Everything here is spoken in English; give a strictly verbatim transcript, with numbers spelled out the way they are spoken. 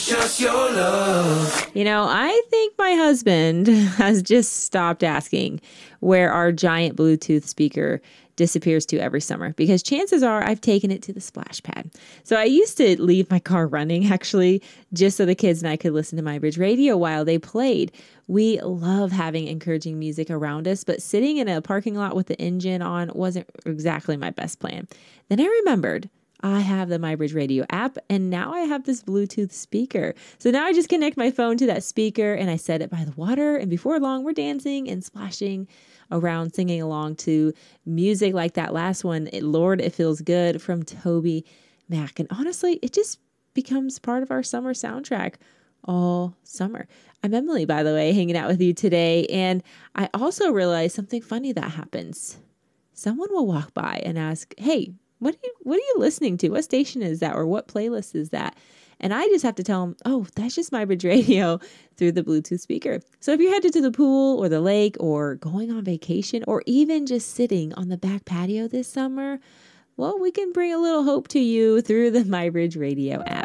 just your love. You know, I think my husband has just stopped asking where our giant Bluetooth speaker disappears to every summer, because chances are I've taken it to the splash pad. So I used to leave my car running, actually, just so the kids and I could listen to My Bridge Radio while they played. We love having encouraging music around us, but sitting in a parking lot with the engine on wasn't exactly my best plan. Then I remembered I have the My Bridge Radio app, and now I have this Bluetooth speaker. So now I just connect my phone to that speaker and I set it by the water, and before long we're dancing and splashing around, singing along to music like that last one, it, Lord, It Feels Good, from Toby Mac. And honestly, it just becomes part of our summer soundtrack all summer. I'm Emily, by the way, hanging out with you today. And I also realized something funny that happens. Someone will walk by and ask, hey, what are you, what are you listening to? What station is that? Or what playlist is that? And I just have to tell them, oh, that's just My Bridge Radio through the Bluetooth speaker. So if you're headed to the pool or the lake or going on vacation or even just sitting on the back patio this summer, well, we can bring a little hope to you through the My Bridge Radio app.